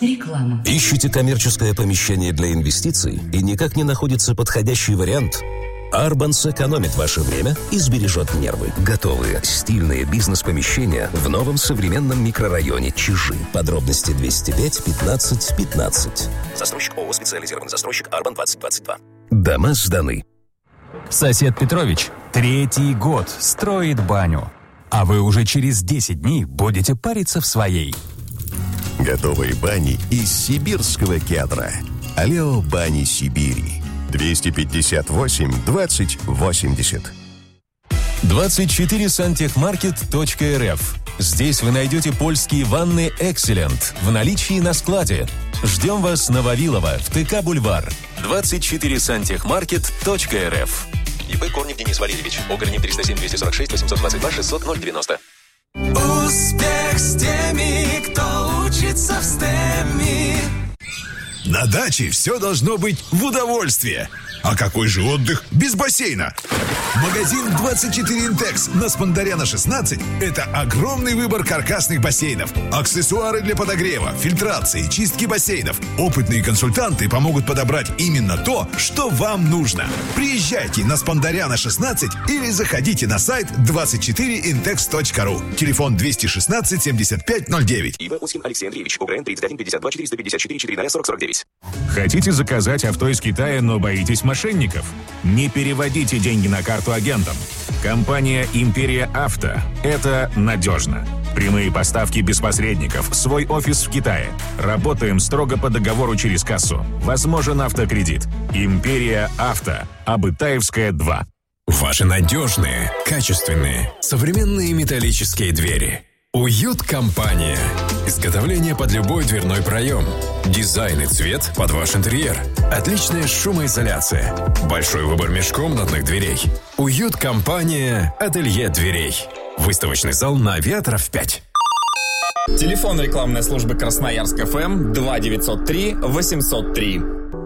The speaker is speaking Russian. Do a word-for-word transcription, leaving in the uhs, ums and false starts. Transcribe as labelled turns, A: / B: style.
A: Реклама.
B: Ищете коммерческое помещение для инвестиций и никак не находится подходящий вариант? Арбан сэкономит ваше время и сбережет нервы. Готовые стильные бизнес-помещения в новом современном микрорайоне Чижи. Подробности двести пять пятнадцать пятнадцать. Застройщик ООО «Специализированный застройщик Арбан двадцать двадцать два». Дома сданы.
C: Сосед Петрович третий год строит баню, а вы уже через десять дней будете париться в своей.
D: Готовые бани из сибирского кедра. Алео Бани Сибири. двести пятьдесят восемь двадцать восемьдесят.
C: двадцать четыре сантехмаркет точка эр эф. Здесь вы найдете польские ванны Excellent в наличии на складе. Ждем вас на Вавилова в ТК Бульвар. двадцать четыре сантехмаркет точка эр эф.
B: ИП Корнев Денис Валерьевич. ОГРНИ триста семь двести сорок шесть восемьсот двадцать два шестьсот ноль девяносто.
E: Успех с теми, кто учится в стеме.
F: На даче все должно быть в удовольствие. А какой же отдых без бассейна? Магазин двадцать четыре Интекс на Спандаряна шестнадцать – это огромный выбор каркасных бассейнов, аксессуары для подогрева, фильтрации, чистки бассейнов. Опытные консультанты помогут подобрать именно то, что вам нужно. Приезжайте на Спандаряна шестнадцать или заходите на сайт двадцать четыре интекс точка ру. Телефон двести шестнадцать семьдесят пять ноль девять.
B: ИВ Ускин Алексей Андреевич. ОГРН тридцать один пятьдесят два четыреста пятьдесят четыре четыре сорок сорок девять.
C: Хотите заказать авто из Китая, но боитесь мошенников? Не переводите деньги на карту агентам. Компания «Империя Авто» — это надежно. Прямые поставки без посредников, свой офис в Китае. Работаем строго по договору через кассу. Возможен автокредит. «Империя Авто», Абытаевская, два.
G: Ваши надежные, качественные, современные металлические двери. Уют-компания. Изготовление под любой дверной проем. Дизайн и цвет под ваш интерьер. Отличная шумоизоляция. Большой выбор межкомнатных дверей. Уют-компания. Ателье дверей. Выставочный зал на Авиаторов пять.
H: Телефон рекламной службы Красноярск ФМ два девятьсот три восемьсот три.